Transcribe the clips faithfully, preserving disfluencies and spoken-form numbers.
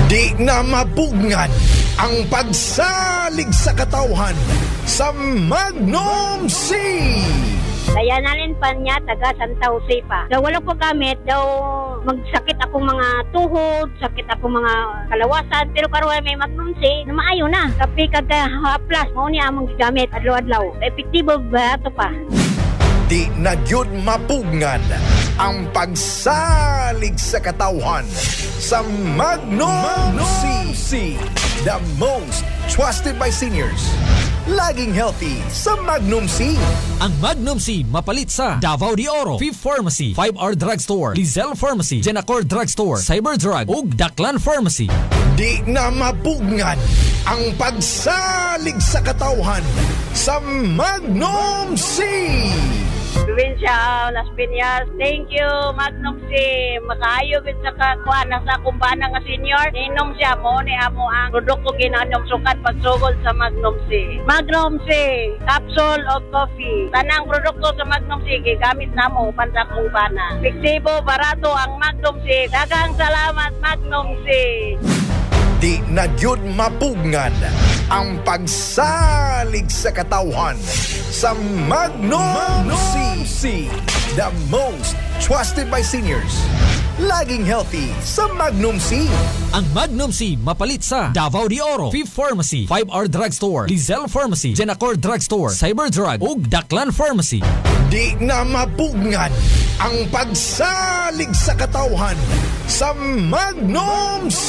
Di na mapugnan ang pagsalig sa katawhan sa Magnum C. Kaya nalin pa niya, taga Santa Jose pa. Daw wala ko gamit, daw magsakit akong mga tuhod, sakit akong mga kalawasan. Pero karon may Magnum C, na maayo na. Kapi kagka haplas, mo niya among gamit adlaw-adlaw. Epektibo ba ito pa? Di na gyud mapugnan ang pagsalig sa katawhan sa Magnum, Magnum C. The most trusted by seniors. Laging healthy sa Magnum C. Ang Magnum C mapalit sa Davao de Oro, Fifth Pharmacy, five R Drugstore, Lizelle Pharmacy, Genacor Drugstore, Cyberdrug, ug Daklan Pharmacy. Di na mapugnan ang pagsalig sa katawhan sa Magnum C. Provincia Las Piñas, thank you Magnum C. Makaayo gid sa kakuan sa kumbana nga senior. Inom siya mo ni amo ang produkto ginanom sukat pagsugod sa Magnum C. Magnum C, capsule o coffee. Tanang produkto sa Magnum C gigamit namo pan sa kumbana. Flexible, barato ang Magnum C. Daghang salamat Magnum C. Di na gyud mapugnan ang pagsalig sa katawhan sa Magnum, Magnum C. The most trusted by seniors. Laging healthy sa Magnum C. Ang Magnum C mapalit sa Davao de Oro, Fifth Pharmacy, five R Drugstore, Lizelle Pharmacy, Genacor Drugstore, Cyberdrug, ug Daklan Pharmacy. Di na mapugnan ang pagsalig sa katawhan sa Magnum C.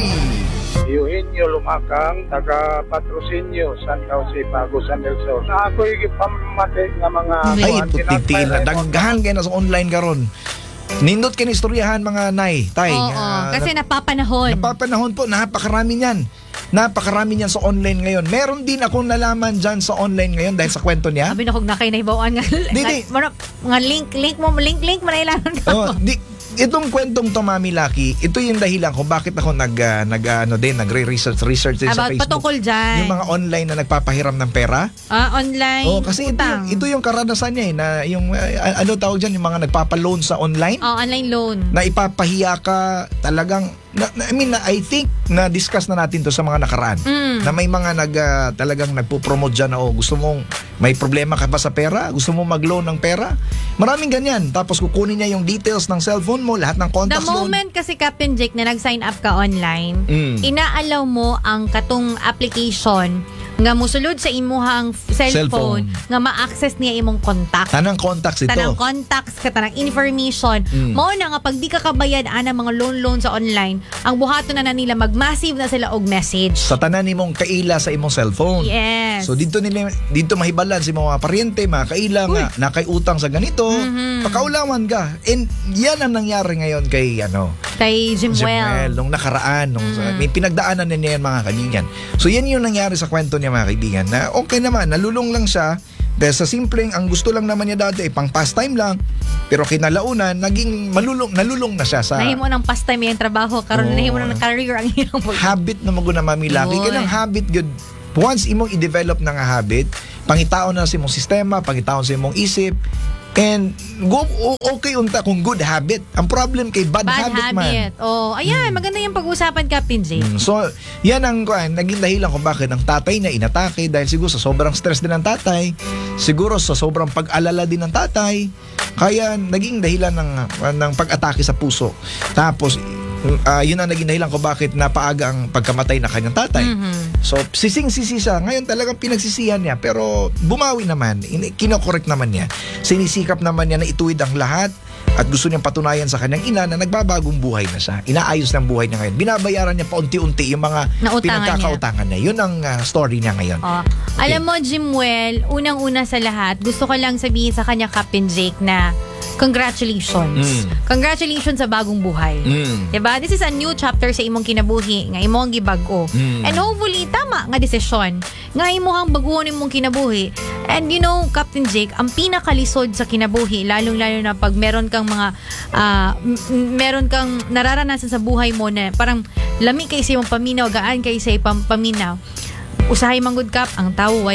Eugenio Lumakang, taga Patrocinio, Santa Jose, Pago, San Nelson. Na ako'y pamati nga mga... Ay, putitila. Daghan kayo na sa online karon. Nindot kayo istoryahan mga nay, tay. Oo, uh, kasi napapanahon. Napapanahon po, napakarami niyan. Napakarami niyan sa online ngayon. Meron din akong nalaman dyan sa online ngayon dahil sa kwento niya. Sabi na kung nakay nahibawan nga. Di, di. Nga link, link mo, link, link mo na ilan. Oh, di, itong kwentong to, Mami Lucky, ito yung dahilan kung bakit ako nag, uh, nag uh, ano din, nagre-research research din sa About Facebook. patungkol dyan. Yung mga online na nagpapahiram ng pera. Ah, online. Oh, kasi ito, yung- ito yung karanasan niya eh, na yung, uh, ano tawag dyan, yung mga nagpapaloan sa online. Oh, online loan. Na ipapahiya ka talagang, na, na, I mean, na, I think, na-discuss na natin to sa mga nakaraan. Mm. Na may mga nag, uh, talagang nagpo-promote dyan na, oh, gusto mong, may problema ka ba sa pera? Gusto mong mag-loan ng pera? Maraming ganyan. Tapos kukunin niya yung details ng cellphone mo, lahat ng The contacts mo. moment kasi Captain Jake na nag-sign up ka online, Mm. inaalaw mo ang katong application nga musulod sa imuhang cellphone, Cellphone. nga ma-access niya imong contact. Tanang contacts ito. Tanang contacts ka, tanang information. Mm. Mao na nga pag di ka kabayad ana mga loan-loan sa online, ang buhato na na nila mag-massive na sila og message. Sa tanan ni mong kaila sa imong cellphone. Yes. So dito nila dito mahibalan si mga paryente, mga kaila nga nakay utang sa ganito, Mhm. pakaulawan ka. And yan ang nangyari ngayon kay ano, Kay Jimwell. Jimwell, nung nakaraan, nung Mm. may pinagdaanan na niya yan, mga kaibigan. So yan yung nangyari sa kwento niya, mga kaibigan, na okay naman, nalulong lang siya dahil sa simpleng, ang gusto lang naman niya dati ay pang pastime lang, pero kinalaunan, naging malulong, nalulong na siya sa Nahimo ng pastime yung trabaho, karon Oo. nahimo ng career ang iyang habit na maguna mamilaki. Yun. Kailang habit good. Once imong i-develop na nga habit, pangitaon na sa imong sistema, pangitaon sa imong isip, and go, o- okay unta kung good habit. Ang problem kay bad, bad habit, man. habit. Oh, ayan, maganda yung pag-usapan, Captain Jake. Mm, So, yan ang kuan, naging dahilan kung bakit ang tatay na inatake dahil siguro sa sobrang stress din ng tatay, siguro sa sobrang pag-alala din ng tatay, kaya naging dahilan ng, ng pag-atake sa puso. Tapos, uh, yun ang naging dahilan kung bakit napaaga ang pagkamatay na kanyang tatay. Mhm. So, sising-sisi siya. Ngayon talagang pinagsisihan niya. Pero bumawi naman. In- kinokorek naman niya. Sinisikap naman niya na ituwid ang lahat. At gusto niyang patunayan sa kanyang ina na nagbabagong buhay na siya. Inaayos ng buhay niya ngayon. Binabayaran niya paunti-unti yung mga Nautangan pinagkakautangan niya. Yun ang uh, story niya ngayon. Oh. Alam mo, Jimwell, unang-una sa lahat, gusto ko lang sabihin sa kanya, Captain Jake, na congratulations. Mm. Congratulations sa bagong buhay. Mm. Diba? This is a new chapter sa imong kinabuhi, nga imong gibag-o. Mm. And hopefully, tama nga desisyon, nga imong baguon imong kinabuhi. And you know, Captain Jake, ang pinakalisod sa kinabuhi, lalong-lalo na pag meron kang mga, ah, m- m- meron kang nararanasan sa buhay mo na parang lami kay sa imong paminaw, gaan kay sa ipang paminaw, usahay manggod kap, ang tao ay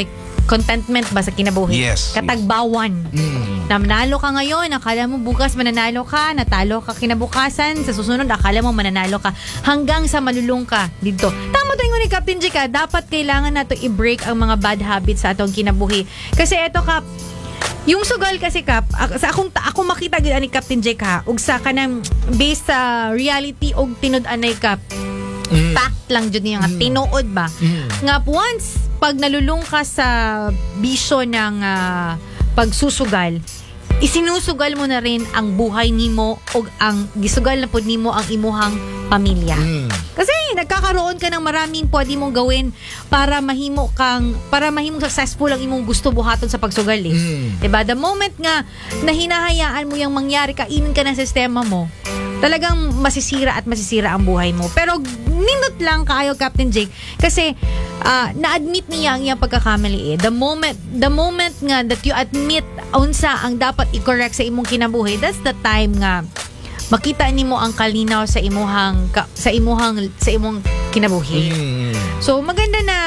contentment ba sa kinabuhi? Yes. Katagbawan. Mm. Nanalo ka ngayon, akala mo bukas mananalo ka, natalo ka kinabukasan, sa susunod akala mo mananalo ka, hanggang sa malulung ka dito. Tama to yung ni Captain J ka, dapat kailangan nato i-break ang mga bad habits sa atong kinabuhi. Kasi eto Kap, yung sugal kasi Kap, ak- sa akong ako makita gid ani Captain J ka, ug sa kanang based sa reality og tinud-anay Kap. Mm. Fact lang jud niya nga tinuod ba. Mm. Nga once pag nalulung ka sa bisyo ng ah, pagsusugal, isinusugal mo na rin ang buhay nimo o ang gisugal na pud nimo ang imuhang pamilya. Mm. Kasi nagkakaroon ka ng maraming pwede mong gawin para mahimo kang para mahimong successful ang imong gusto buhaton sa pagsugal eh. Mm. 'Di ba? The moment nga na hinahayaan mo yung mangyari, kainin ka ng sistema mo, talagang masisira at masisira ang buhay mo. Pero nindot lang kaayo Captain Jake kasi ah, na-admit niya ang iyang pagkakamali eh. The moment the moment nga that you admit unsa ang dapat i-correct sa imong kinabuhi, that's the time nga makita nimo ang kalinaw sa imuhang ka- sa imuhang sa imong kinabuhi. Mm. So maganda na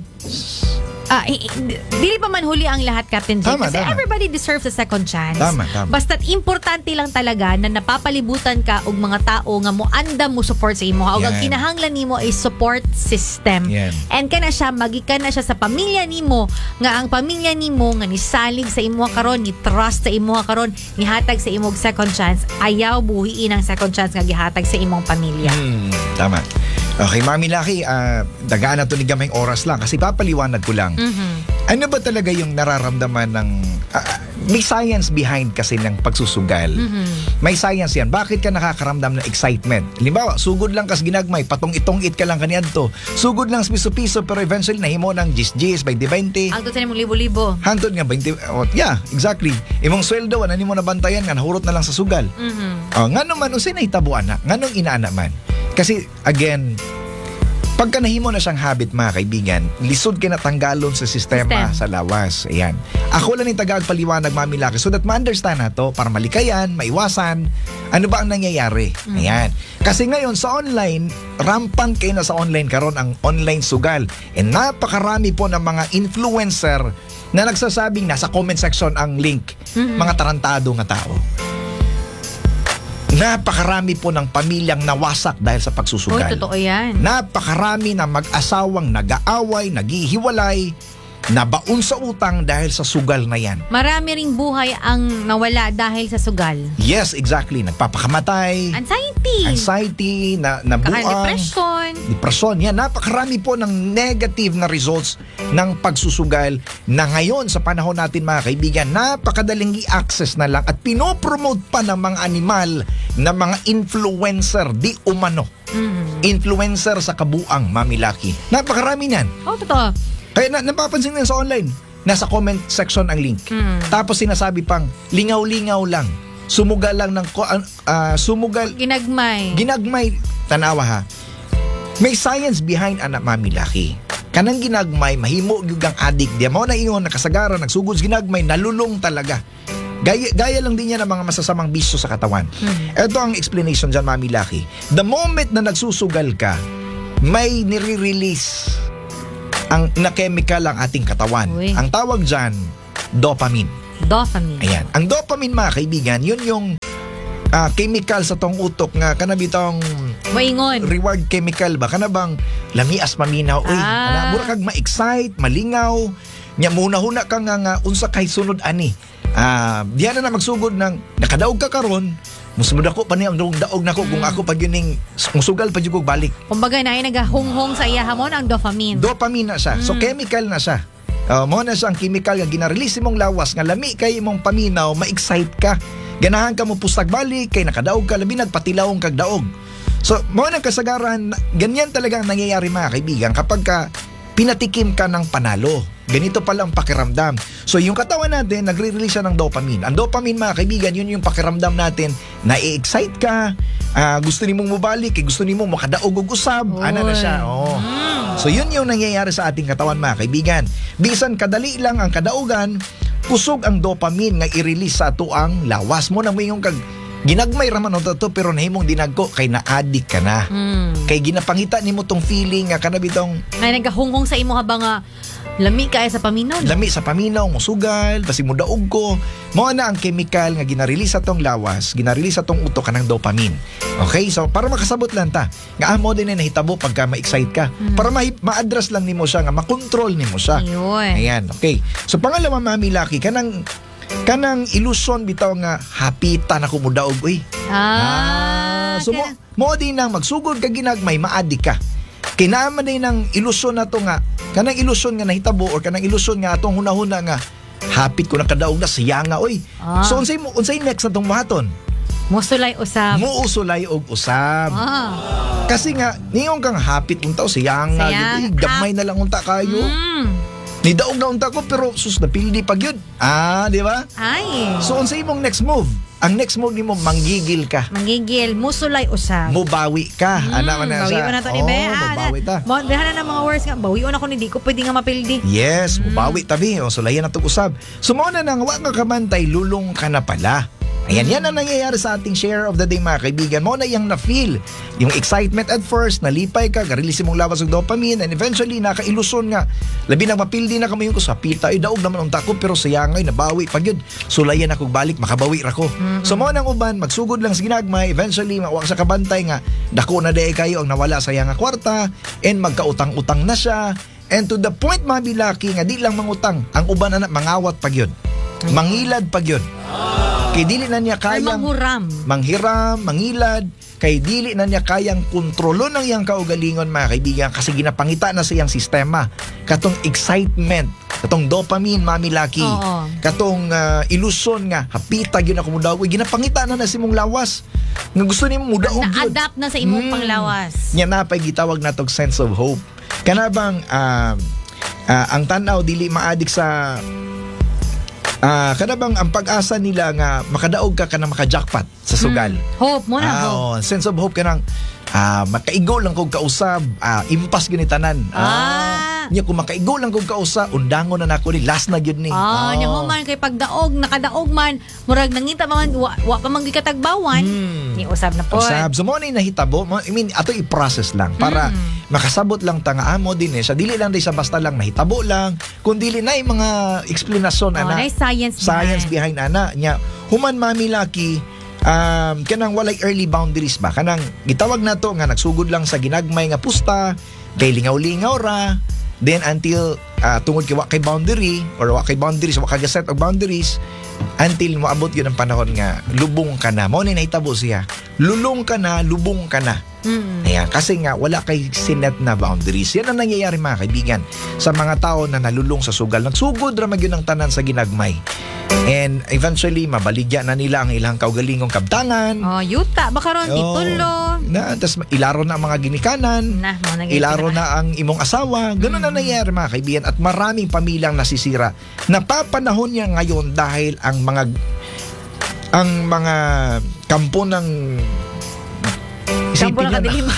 ah, i- i- dili pa man huli ang lahat Captain Jake Tama, kasi tama. everybody deserves a second chance. Tama, tama. Basta't importante lang talaga na napapalibutan ka og mga tao nga mo andam mo support sa imo. Og ang Yan. kinahanglan nimo ay support system. Yan. And kana siya magikan na siya sa pamilya nimo nga ang pamilya nimo nga nisalig sa imo karon, ni trust sa imo karon, nihatag sa imong second chance. Ayaw buhiin ang second chance nga gihatag sa imong pamilya. Mm, tama. Okay, Mami Laki, ah, dagaan na to ni gamayng oras lang kasi papaliwanag ko lang. Mhm. Ano ba talaga yung nararamdaman ng... ah, may science behind kasi ng pagsusugal. Mhm. May science yan. Bakit ka nakakaramdam ng excitement? Halimbawa, sugod lang kas ginagmay, patong itong-it ka lang kanyanto. Sugod lang sa piso-piso pero eventually nahimo ng gis-gis, twenty-twenty. Ang to sa imong libo-libo. Hantod nga, twenty, oh, yeah, exactly. Imong sweldo, ano mo nabantayan nga, nahurot na lang sa sugal. Mhm. Oh, nga naman, unsay nahitabuan na? Nga nung inaana man? Kasi, again, pagka nahimo na siyang habit, mga kaibigan, lisod ka na tanggalon sa sistema System. sa lawas. Ayan. Ako lang yung tagagpaliwanag, Mami Laki, so that ma-understand na to, para malikayan, maiwasan, ano ba ang nangyayari. Ayan. Kasi ngayon, sa online, rampant kayo na sa online karon ang online sugal. And napakarami po ng mga influencer na nagsasabing nasa comment section ang link. Mga tarantado nga tao. Napakarami po ng pamilyang nawasak dahil sa Uy, pagsusugal. totoo yan. Napakarami na mag-asawang nag-aaway, naghihiwalay, nabaon sa utang dahil sa sugal na yan. Marami ring buhay ang nawala dahil sa sugal. Yes, exactly. Nagpapakamatay, Anxiety. anxiety, na, nabuang, Depression. depression. Yan, napakarami po ng negative na results ng pagsusugal na ngayon sa panahon natin, mga kaibigan, napakadaling i-access na lang at pinopromote pa ng mga animal na mga influencer di umano. Mhm. Influencer sa kabuang, Mami Laki. Napakarami niyan. Oh, totoo. Kaya na, napapansin nyo sa online, nasa comment section ang link. Hmm. Tapos sinasabi pang, lingaw-lingaw lang. Sumugal lang ng, ko- ah, ah, sumugal, Ginagmay. ginagmay, tanawa ha. May science behind anak, Mami Laki. Kanang ginagmay, mahimo yung ang adik. Di mo na ingon, nakasagara, nagsugod sa ginagmay, nalulong talaga. Gaya, gaya lang din yan ng mga masasamang bisyo sa katawan. Ito ang explanation dyan, Mami Laki. The moment na nagsusugal ka, may nire-release ang na chemical ang ating katawan. Uy. Ang tawag dyan, dopamine. Dopamine. Ayan. Ang dopamine, mga kaibigan, yun yung ah, chemical sa tong utok nga kanabitong Maingon. reward chemical ba kanabang lamias maminaw uy Ah. ana mura kag ma-excite malingaw nya muna huna ka nga, nga unsa kay sunod ani ah diyan na magsugod ng nakadaog ka karon musumod ako pa niya ang daog nako kung ako pag yuning musugal pa jud kog balik. Kumbaga na ay nagahunghong sa iya hamon ang dopamine. Dopamine na siya. So chemical na siya. Uh, mo na siya ang chemical nga gina-release imong lawas nga lami kay imong paminaw, ma-excite ka. Ganahan ka mo pustag balik kay nakadaog ka labi nagpatilawong kag daog. So mo na kasagaran ganyan talaga ang nangyayari, mga kaibigan, kapag ka pinatikim ka ng panalo. Ganito pala ang pakiramdam. So yung katawan natin, nagre-release siya ng dopamine. Ang dopamine, mga kaibigan, yun yung pakiramdam natin na i-excite ka, ah, gusto ni mong mabalik, eh, gusto ni mong makadaog og usab, ana na siya. Oh. So yun yung nangyayari sa ating katawan, mga kaibigan. Bisan kadali lang ang kadaugan, kusog ang dopamine nga i-release sa tuang lawas mo na mo yung kag ginagmay raman o to pero nahimong dinagko kay na-addict ka na. Hmm. Kay ginapangita nimo tong feeling nga kanabitong Ay nagahunghong sa imo habang nga lami kaya sa paminaw. No? Lami sa paminaw, musugal, basig mo daog ko. Mao na ang chemical nga ginarelease atong lawas, ginarelease atong utok kanang dopamine. Okay? So para makasabot lang ta, nga amo din na nahitabo pagka ma-excite ka. Mm. Para ma- ma-address lang nimo siya, nga makontrol nimo siya. Ayun. Ayan, okay. So pangalawa, Mami Lucky, kanang kanang illusion bitaw nga hapita na kumudaog uy. Ah, so mo, kaya- mo din nang magsugod ka ginagmay, maadi ka. Kinaaman din ng ilusyon na to nga, kanang ilusyon nga nahitabo or kanang ilusyon nga atong hunahuna nga hapit ko na kadaog na siya nga oy. Ah. So unsay mo unsay next natong mahaton? Musulay usab. Muusulay og usab. Ah. Kasi nga ningon kang hapit unta siya nga Sayang. gid, gamay na lang unta kayo. Mm. Ni daog na unta ko pero sus napildi pag yun. Ah, di ba? Ay. So unsay imong next move? Ang next move nimo manggigil ka. Manggigil, musulay usab. Mubawi ka. Mm, Ana man na bawi siya. mo na to ni Oh, Be. Ah, mubawi ta. Mo diha na ng mga words nga, bawi na ko ni di ko pwede nga mapildi. Yes, mubawi tabi. O sulayan na itong usab. Sumuna nang wa nga kamantay, lulong ka na pala. Ayan, yan ang nangyayari sa ating share of the day, mga kaibigan. Mo na yung na-feel. Yung excitement at first, nalipay ka, garilisin mong lawas ng dopamine, and eventually, nakailusyon nga. Labi nang mapildi na kami yung kusapita. Ay, daog naman ang tako, pero sayangay, nabawi. Pag yun, sulayan ako balik, makabawi rako. Mm-hmm. So, mo nang uban, magsugod lang sa ginagmay, eventually, mawak sa kabantay nga, dako na day kayo ang nawala sa nga kwarta, and magkautang-utang na siya. And to the point, mabilaki, nga di lang mangutang, ang uban na mangawat pag yun. Mangilad pag yun. Kay dili na niya Ay, kayang manghuram. manghiram, mangilad, kay dili na niya kayang kontrolon ng iyang kaugalingon, mga kaibigan, kasi ginapangita na sa iyang sistema. Katong excitement, katong dopamine, Mami Lucky, Oo. katong uh, ilusyon nga, hapita yun ako mudaog, ginapangita na na si mong lawas. Nga gusto niyo mudaog yun. Na-adapt na sa imong Mm. panglawas. Nya napay gitawag natog sense of hope. Kanabang uh, uh, ang tanaw dili maadik sa Ah, kada bang ang pag-asa nila nga makadaog ka kanang maka-jackpot sa sugal. Mm. Hope mo na, Ah, hope. oh, sense of hope kanang ah, makaigo lang kog kausab, ah, impas gyud ni tanan. Ah. Nya kung makaigo lang kog kausab, undangon na nako ni last na gyud ni. Ah, nya Oh. man kay pagdaog, nakadaog man, murag nangita man wa, wa pa man gikatagbawan, Hmm. ni usab na po. Usab. So mo ni nahitabo, mo- I mean ato i-process lang para Mm. makasabot lang ta nga amo din eh. Sa dili lang day sa basta lang nahitabo lang, kun dili na yung mga explanation Oh, ana. na science Science behind ana nya. Human, Mami Lucky, um, kanang walay early boundaries ba? Kanang gitawag na to nga nagsugod lang sa ginagmay nga pusta, kay lingaw-lingaw ra, then until uh, tungod kay wa kay boundary or wa kay boundaries, wa kay set of boundaries until moabot yun ang panahon nga lubong ka na. Mao ni nahitabo siya. Lulong ka na, lubong ka na. Mm. Ayan, kasi nga wala kay sinet na boundaries. Yan ang nangyayari, mga kaibigan, sa mga tao na nalulong sa sugal. Nagsugod ra magyud ang tanan sa ginagmay. And eventually mabaligya na nila ang ilang kaugalingong kabtangan. Oh, yuta baka ron Oh, titulo. na tas ilaro na ang mga ginikanan. Na, mo na Ilaro na ang imong asawa. Ganun na nangyayari, mga kaibigan, at maraming pamilyang nasisira. Napapanahon niya ngayon dahil ang mga ang mga kampo ng Kampo isipin ng niyo na- kadiliman.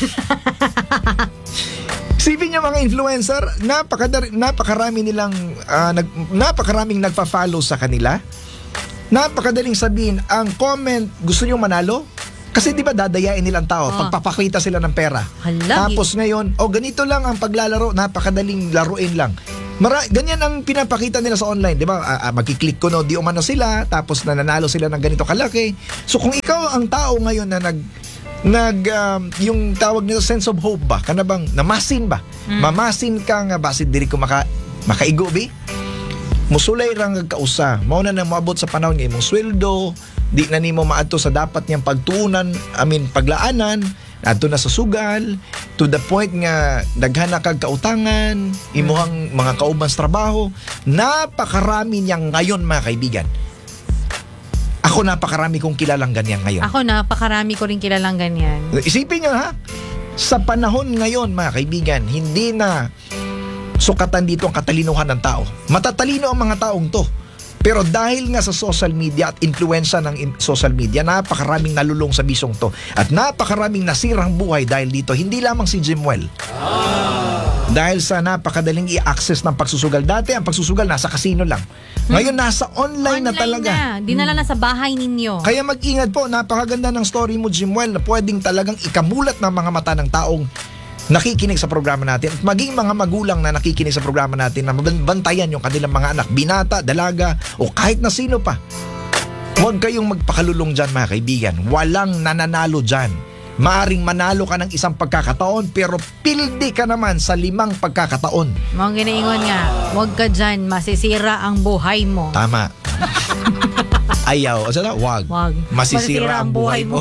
Isipin niyo mga influencer, napakadari, napakarami nilang ah, nag, napakaraming nagpa-follow sa kanila. Napakadaling sabihin, ang comment, gusto niyo manalo? Kasi di ba dadayain nilang tao, Oh. pagpapakita sila ng pera. Hala, Tapos ngayon, oh ganito lang ang paglalaro, napakadaling laruin lang. Mara, ganyan ang pinapakita nila sa online, di ba? Ah, ah, magkiklik ko no, di umano sila, tapos nananalo sila ng ganito kalaki. So kung ikaw ang tao ngayon na nag nag um, yung tawag nila sense of hope ba, kana bang namasin ba, mamasin ka nga basid diri ko maka makaigo bi, musulay rang kausa, mao na nang moabot sa panahon nga imong sweldo di na nimo maadto sa dapat niyang pagtuunan, I mean paglaanan, adto na sa sugal, to the point nga daghan na kag kautangan, imuhang mga kauban sa trabaho. Napakarami niyang ngayon, mga kaibigan. Ako napakarami kong kilalang ganyan ngayon. Ako napakarami ko rin kilalang ganyan. Isipin nyo, ha, sa panahon ngayon, mga kaibigan, hindi na sukatan dito ang katalinuhan ng tao. Matatalino ang mga taong to. Pero dahil nga sa social media at influensya ng in- social media, napakaraming nalulong sa bisong to. At napakaraming nasirang buhay dahil dito. Hindi lamang si Jimwell. Dahil sa napakadaling i-access ng pagsusugal. Dati ang pagsusugal nasa casino lang. Ngayon nasa online, na talaga. na. Dinala na sa bahay ninyo. Kaya mag-ingat po, napakaganda ng story mo, Jimwell, na pwedeng talagang ikamulat ng mga mata ng taong nakikinig sa programa natin at maging mga magulang na nakikinig sa programa natin na bantayan yung kanilang mga anak, binata, dalaga o kahit na sino pa. Huwag kayong magpakalulong dyan mga kaibigan. Walang nananalo dyan. Maaring manalo ka ng isang pagkakataon pero pildi ka naman sa limang pagkakataon. Mga ginaingon nga, huwag ka dyan, masisira ang buhay mo. Tama. Ayaw. O sana, wag. Wag. Masisira, Masisira ang buhay, buhay mo.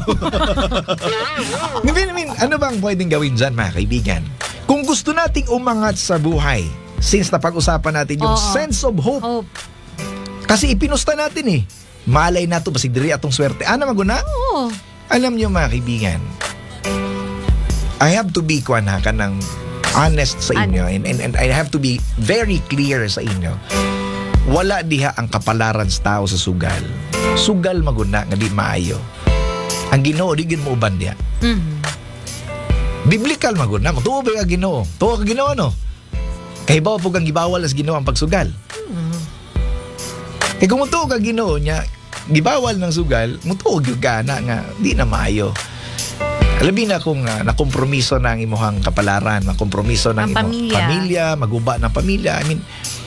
I mean, I mean, ano bang pwedeng gawin dyan mga kaibigan? Kung gusto nating umangat sa buhay, since napag-usapan natin yung Oo. sense of hope. Hope. Kasi ipinusta natin eh. Malay na to, basig diri atong swerte. Ano maguna? Oo. Alam nyo mga kaibigan, I have to be kwan ha, kanang honest sa inyo and, and, and I have to be very clear sa inyo. Wala diha ang kapalaran sa tao sa sugal. Sugal maguna nga di maayo. Ang Ginoo di gid mo uban diha. Mm-hmm. Biblical maguna, tuo ba ka Ginoo? Tuo ka Ginoo no? Kay bawa pug ang gibawal as Ginoo ang pagsugal. Mm-hmm. Kay kung tuo ka Ginoo nya, gibawal ng sugal, mutuo gyud gana nga di na maayo. Labi na kung uh, nakompromiso na ang imuhang kapalaran, nakompromiso ng ang imong pamilya. pamilya, maguba ng pamilya. I mean,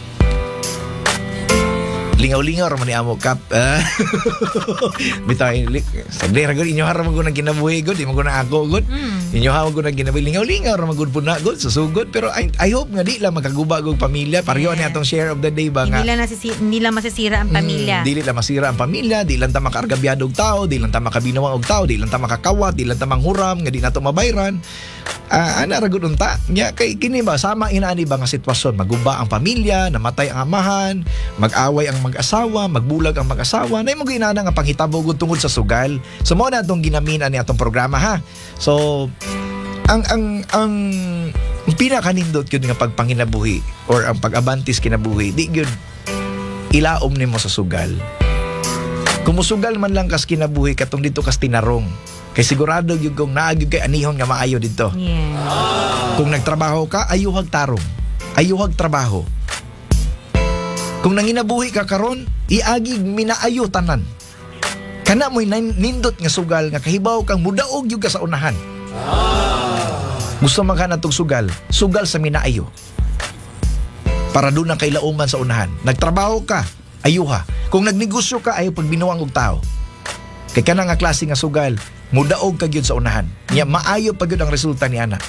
lingaw-lingaw raman ni amo kap. Uh, bitaw sagli ra gud inyo hara maguna ginabuhi gud, di maguna ako gud. Mm. Inyo ha maguna ginabuhi lingaw-lingaw ra magud pud na gud susugod pero I, I hope nga di lang magkaguba og pamilya. Pareho Yeah. ni atong share of the day ba nga. Hindi lang, nasisi- hindi lang masisira ang pamilya. Mm, dili lang masira ang pamilya, di lang ta makaargabyado og tao, di lang ta makabinawang og tao, di lang ta makakawat, di lang ta manghuram nga di nato mabayran. Ah, ana ra gud unta nya kay kini ba sama inaani ba nga sitwasyon, maguba ang pamilya, namatay ang amahan, mag-away ang mag-asawa, magbulag ang mag-asawa, nay mo ginana nga panghitabo gud tungod sa sugal. So mo na atong ginaminan ni atong programa ha. So ang ang ang pinakanindot gyud nga pagpanginabuhi or ang pag-abantis kinabuhi, di gyud ilaom nimo sa sugal. Kumusugal man lang kas kinabuhi katong dito kas tinarong. Kay sigurado yung kung naagyo kay anihon nga maayo dito. Yeah. Kung nagtrabaho ka, ayuhag tarong. Ayuhag trabaho. Kung nanginabuhi ka karon, iagig minaayo tanan. Kana mo'y nindot nga sugal nga kahibaw kang mudaog yung ka sa unahan. Gusto man ka na tong sugal, sugal sa minaayo. Para doon ang kailauman sa unahan. Nagtrabaho ka, ayuha. Kung nagnegosyo ka, ayaw pagbinuwang og tao. Kay kana nga klase nga sugal, mudaog ka gyud sa unahan. Nya maayo pa gyud ang resulta ni ana.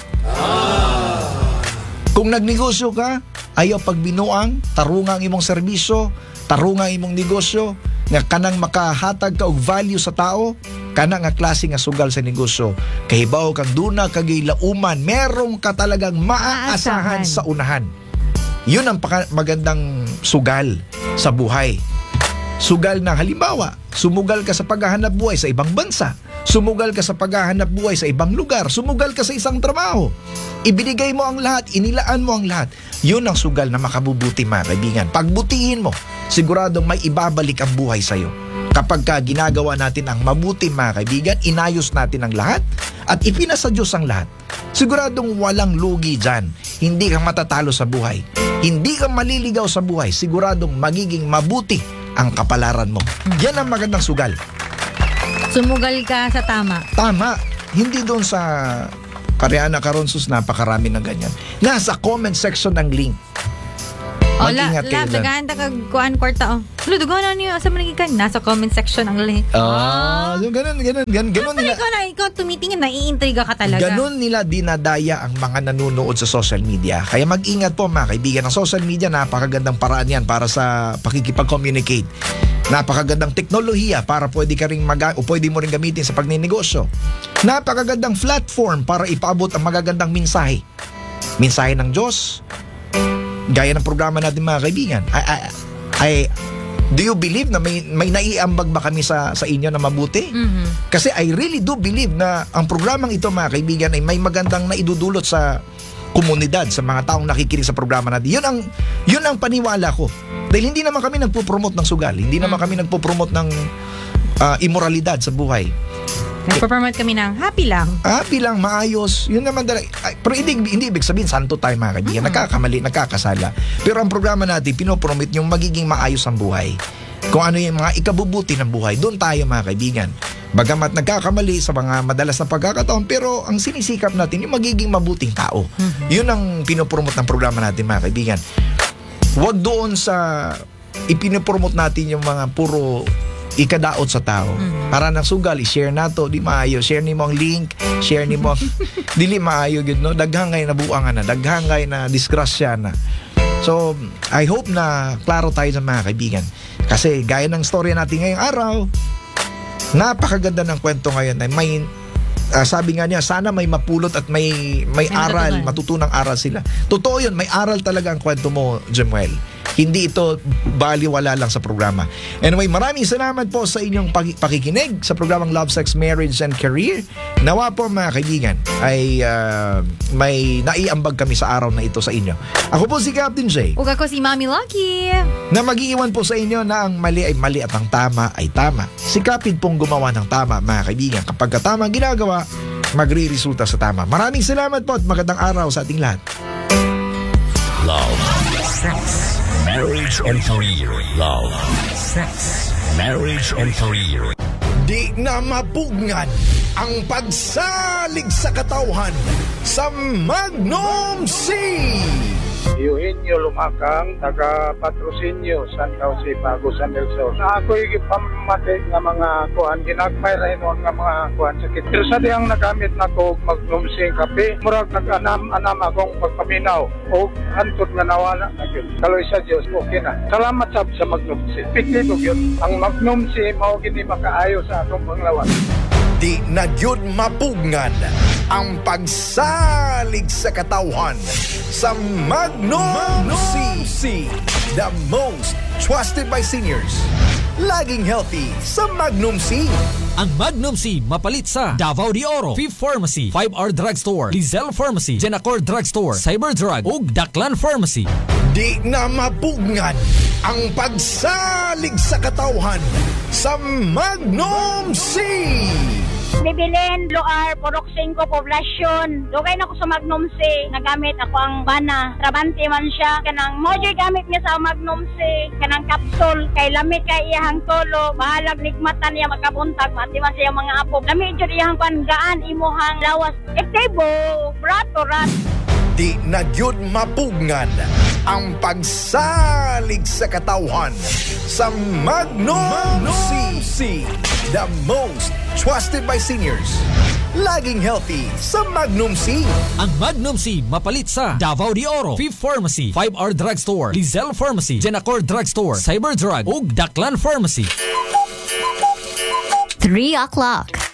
Kung nagnegosyo ka, ayaw pagbinuang, tarunga ang imong serbisyo, tarunga ang imong negosyo, nga kanang makahatag ka og value sa tao, kana nga klase nga sugal sa negosyo. Kahibaw kang duna kagay lauman, merong ka talagang maaasahan sa unahan. Yun ang paka- magandang sugal sa buhay. Sugal na halimbawa, sumugal ka sa paghahanap buhay sa ibang bansa, sumugal ka sa paghahanap buhay sa ibang lugar, sumugal ka sa isang trabaho. Ibinigay mo ang lahat, inilaan mo ang lahat. Yun ang sugal na makabubuti mga kaibigan. Pagbutihin mo, siguradong may ibabalik ang buhay sa'yo. Kapag ka ginagawa natin ang mabuti mga kaibigan, inayos natin ang lahat at ipinasa Diyos ang lahat. Siguradong walang lugi dyan. Hindi ka matatalo sa buhay. Hindi ka maliligaw sa buhay. Siguradong magiging mabuti ang kapalaran mo. Yan ang magandang sugal. Sumugal ka sa tama. Tama. Hindi doon sa Karyana Karonsus, napakarami ng ganyan. Nasa comment section ng link. O, la, Mag-ingat kayo la, dyan. dagahan ta kag kuan kwarta. Oh. Lo, dugahan na niyo. Asa man gikan? Nasa comment section ang link. Ah, yung ganun, ganun, ganun, ganun Pero nila. ikaw na, ikaw tumitingin, naiintriga ka talaga. Ganun nila dinadaya ang mga nanonood sa social media. Kaya mag-ingat po mga kaibigan. Ang social media, napakagandang paraan yan para sa pakikipag-communicate. Napakagandang teknolohiya para pwede ka ring mag- o pwede mo ring gamitin sa pagninegosyo. Napakagandang platform para ipaabot ang magagandang mensahe. Mensahe ng Diyos. Gaya ng programa natin mga kaibigan. I, I, I, do you believe na may, may naiambag ba kami sa, sa inyo na mabuti? Mhm. Kasi I really do believe na ang programang ito mga kaibigan ay may magandang naidudulot sa komunidad, sa mga taong nakikinig sa programa natin. Yun ang, yun ang paniwala ko. Dahil hindi naman kami nagpo-promote ng sugal. Hindi naman kami nagpo-promote ng uh, immoralidad sa buhay. Nagpo-promote kami ng happy lang. Happy lang, maayos. Yun naman talaga. Ay, pero hindi, hindi ibig sabihin santo tayo mga kaibigan. Nagkakamali, nagkakasala. Pero ang programa natin, pinopromote yung magiging maayos ang buhay. Kung ano yung mga ikabubuti ng buhay. Doon tayo mga kaibigan. Bagamat nagkakamali sa mga madalas na pagkakataon, pero ang sinisikap natin yung magiging mabuting tao. Yun ang pinopromote ng programa natin, mga kaibigan. Huwag doon sa ipinopromote natin yung mga puro ikadaot sa tao. Para nang sugal, i-share na to, di maayo. Share ni mo ang link, share ni mo ang dili maayo yun, no? Daghangay na buangan na, daghangay na disgrasya na. So, I hope na klaro tayo sa mga kaibigan. Kasi gaya ng storya natin ngayong araw, napakaganda ng kwento ngayon ay may uh, sabi nga niya, sana may mapulot at may may, may aral, matutunang aral sila. Totoo yun, may aral talaga ang kwento mo, Jemuel. Hindi ito baliwala lang sa programa. Anyway, maraming salamat po sa inyong pag- pakikinig sa programang Love, Sex, Marriage and Career. Nawa po mga kaibigan ay uh, may naiambag kami sa araw na ito sa inyo. Ako po si Captain J. Ug ako si Mami Lucky. Na mag-iiwan po sa inyo na ang mali ay mali at ang tama ay tama. Sikapin pong gumawa ng tama, mga kaibigan. Kapag tama ang ginagawa, magre-resulta sa tama. Maraming salamat po at magandang araw sa ating lahat. Love, Sex, Marriage and Career. Love, Sex, Marriage and Career. Di na mapugngan ang pagsalig sa katawhan sa Magnum C. Eugenio Lumakang, taga Patrocinio, San Jose, Bago, San Elson. Na ako'y pamati nga mga kuhan, ginagmay rin nga mga kuhan sakit. Pero sa diyang nagamit na ko magnumsing kape, murag nag-anam-anam akong pagpaminaw o hantod nga nawala na yun. Kaloy sa Diyos, okay na. Salamat sab sa magnumsing. Piklito yun. Ang magnumsing, mao gini makaayo sa atong panglawan. Di na gyud mapugngan ang pagsalig sa katawhan sa Magnum, Magnum C. The most trusted by seniors. Laging healthy sa Magnum C. Ang Magnum C mapalit sa Davao de Oro, Fifth Pharmacy, five R Drugstore, Lizelle Pharmacy, Genacor Drugstore, Cyberdrug ug Daklan Pharmacy. Di na mapugngan ang pagsalig sa katawhan sa Magnum C. Bibilin, Loar, Purok cinco, Poblacion. Dugay na ko sa Magnum C. Nagamit ako ang bana. Trabante man siya. Kanang mojoy gamit niya sa Magnum C. Kanang kapsul. Kay lamit kay iyahang tolo. Bahalag ligmatan niya magkabuntag. Mati man siya mga apo. Lamit yun iyahang panggaan. Imuhang lawas. Ektebo. Brato, rat. Di na gyud mapugngan ang pagsalig sa katawhan sa Magnum, Magnum C. The most trusted by seniors. Laging healthy sa Magnum C. Ang Magnum C mapalit sa Davao de Oro, Fifth Pharmacy, five R Drugstore, Lizelle Pharmacy, Genacor Drugstore, Cyberdrug ug Daklan Pharmacy. three o'clock.